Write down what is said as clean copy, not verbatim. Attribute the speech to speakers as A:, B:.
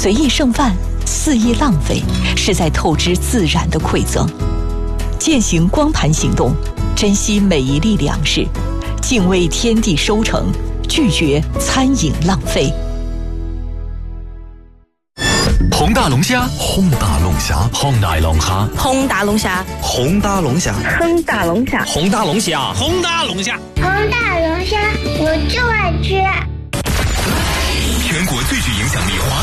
A: 随意剩饭、肆意浪费，是在透支自然的馈赠。践行光盘行动，珍惜每一粒粮食，敬畏天地收成，拒绝餐饮浪费。
B: 红大龙虾，红大龙虾，红大龙虾，
C: 红大龙虾，
D: 红大龙虾，
E: 红大龙虾，
D: 红大龙虾，
F: 红大龙虾，
G: 红大龙虾，我就爱吃。
B: 全国最具影响力华